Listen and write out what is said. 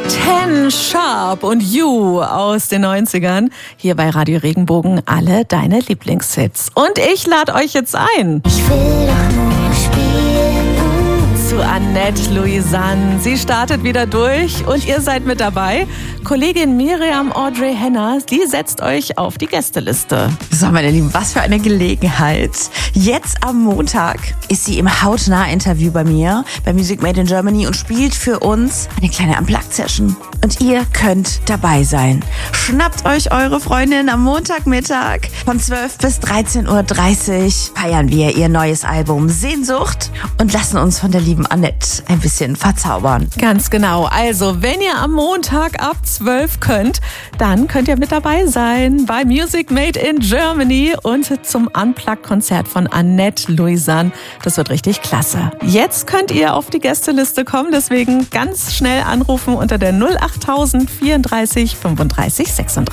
Ten Sharp und You aus den 90ern. Hier bei Radio Regenbogen alle deine Lieblingshits. Und ich lade euch jetzt ein. Ich will doch nur spielen. Zu Annette Louisanne. Sie startet wieder durch und ihr seid mit dabei. Kollegin Miriam Audrey Henner, die setzt euch auf die Gästeliste. So, meine Lieben, was für eine Gelegenheit. Jetzt am Montag ist sie im Hautnah-Interview bei mir, bei Music Made in Germany und spielt für uns eine kleine Unplugged-Session. Und ihr könnt dabei sein. Schnappt euch eure Freundin am Montagmittag von 12 bis 13.30 Uhr. Feiern wir ihr neues Album Sehnsucht und lassen uns von der lieben Annette ein bisschen verzaubern. Ganz genau. Also, wenn ihr am Montag ab 12 könnt, dann könnt ihr mit dabei sein bei Music Made in Germany und zum Unplugged-Konzert von Annette Louisanne. Das wird richtig klasse. Jetzt könnt ihr auf die Gästeliste kommen, deswegen ganz schnell anrufen unter der 08000 34 35 36.